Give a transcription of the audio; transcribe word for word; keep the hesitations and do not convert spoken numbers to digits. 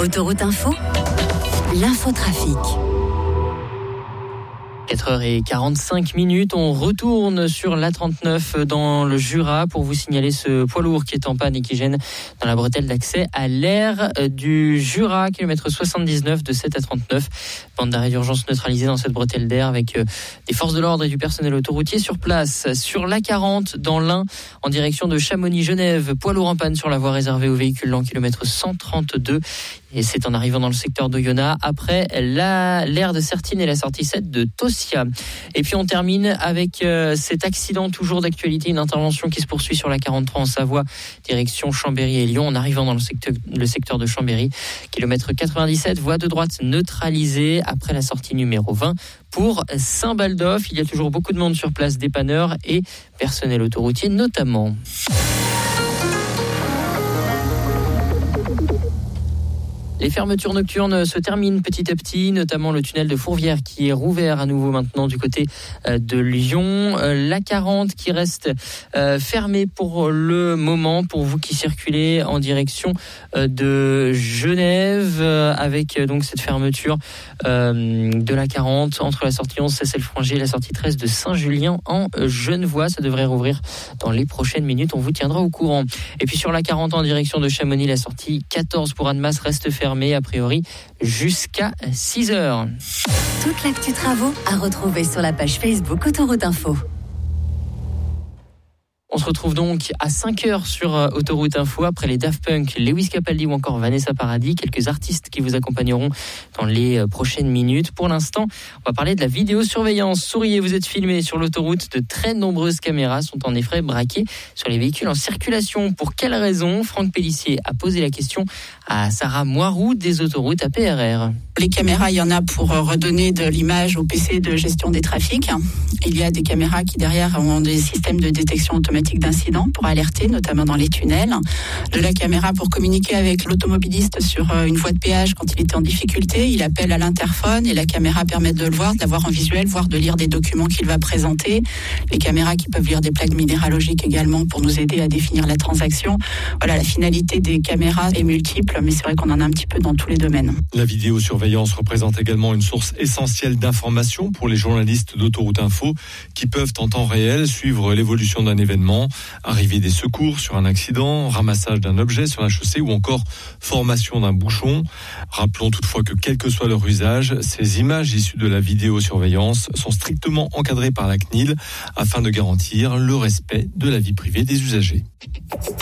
Autoroute Info, l'infotrafic. quatre heures quarante-cinq minutes, on retourne sur l'A trente-neuf dans le Jura pour vous signaler ce poids lourd qui est en panne et qui gêne dans la bretelle d'accès à l'aire du Jura, kilomètre soixante-dix-neuf de sept à trente-neuf. Bande d'arrêt d'urgence neutralisée dans cette bretelle d'air avec des forces de l'ordre et du personnel autoroutier sur place. Sur l'A quarante dans l'Ain en direction de Chamonix-Genève, poids lourd en panne sur la voie réservée aux véhicules lents, kilomètre cent trente-deux. Et c'est en arrivant dans le secteur d'Oyonnax, après la, l'aire de Sertine et la sortie sept de Tossia. Et puis on termine avec euh, cet accident toujours d'actualité, une intervention qui se poursuit sur la quarante-trois en Savoie, direction Chambéry et Lyon, en arrivant dans le secteur, le secteur de Chambéry. Kilomètre quatre-vingt-dix-sept, voie de droite neutralisée après la sortie numéro vingt. Pour Saint-Baldoff, il y a toujours beaucoup de monde sur place, dépanneurs et personnel autoroutier notamment. Les fermetures nocturnes se terminent petit à petit, notamment le tunnel de Fourvière qui est rouvert à nouveau maintenant du côté de Lyon. L'A quarante qui reste fermée pour le moment pour vous qui circulez en direction de Genève, avec donc cette fermeture de l'A quarante entre la sortie onze Cessel-Frangé et la sortie treize de Saint-Julien en Genevois. Ça devrait rouvrir dans les prochaines minutes, on vous tiendra au courant. Et puis sur l'A quarante en direction de Chamonix, la sortie quatorze pour Annemasse reste fermée. a priori jusqu'à six heures. Toute l'actu travaux à retrouver sur la page Facebook Autoroute Info. On se retrouve donc à cinq heures sur Autoroute Info après les Daft Punk, Lewis Capaldi ou encore Vanessa Paradis, quelques artistes qui vous accompagneront dans les prochaines minutes. Pour l'instant, on va parler de la vidéosurveillance. Souriez, vous êtes filmés sur l'autoroute. De très nombreuses caméras sont en effet braquées sur les véhicules en circulation. Pour quelle raison ? Franck Pellissier a posé la question à Sarah Moiroux des autoroutes A P R R. Les caméras, il y en a pour redonner de l'image au P C de gestion des trafics. Il y a des caméras qui derrière ont des systèmes de détection automatique d'incidents pour alerter, notamment dans les tunnels. De la caméra pour communiquer avec l'automobiliste sur une voie de péage quand il était en difficulté. Il appelle à l'interphone et la caméra permet de le voir, de l'avoir en visuel, voire de lire des documents qu'il va présenter. Les caméras qui peuvent lire des plaques minéralogiques également pour nous aider à définir la transaction. Voilà, la finalité des caméras est multiple, mais c'est vrai qu'on en a un petit peu dans tous les domaines. La vidéosurveillance représente également une source essentielle d'information pour les journalistes d'Autoroute Info qui peuvent en temps réel suivre l'évolution d'un événement, arrivée des secours sur un accident, ramassage d'un objet sur la chaussée ou encore formation d'un bouchon. Rappelons toutefois que quel que soit leur usage, ces images issues de la vidéosurveillance sont strictement encadrées par la C N I L afin de garantir le respect de la vie privée des usagers.